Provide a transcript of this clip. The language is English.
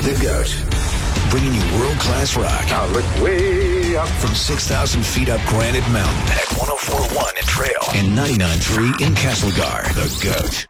The GOAT. Bringing you world-class rock. Now look way up. From 6,000 feet up Granite Mountain at 104.1 in Trail and 99.3 in Castlegar. The GOAT.